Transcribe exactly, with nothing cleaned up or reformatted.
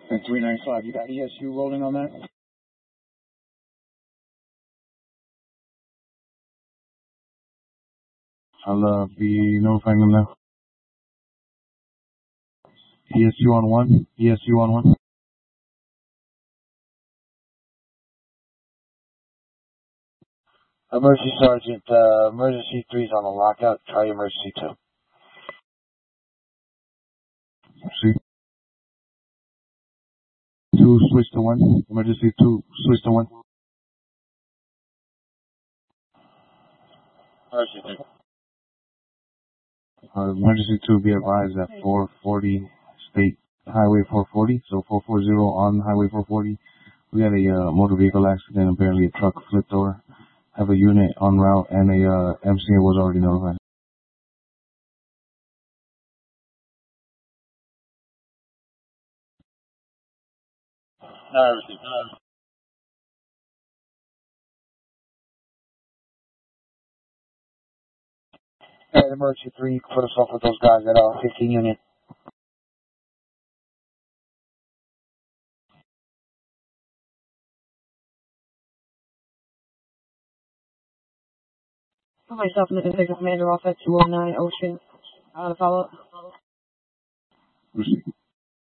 And three nine five, you got E S U rolling on that? I'll uh, be notifying them now. E S U on one. E S U on one. Emergency Sergeant, uh, emergency three's on the lockout. Try emergency two. See. Two, switch to one. Emergency two, switch to one. Emergency two. Uh, emergency two, be advised at four forty State Highway four forty, so four forty on Highway four forty. We had a uh, motor vehicle accident. Apparently, a truck flipped over. Have a unit en route, and a uh, M C A was already notified. No, emergency. No. Hey, emergency three, put us off with those guys at uh, fifteen unit. Put myself in the Detective Commander off at two oh nine Ocean. Uh, to follow up. Proceed.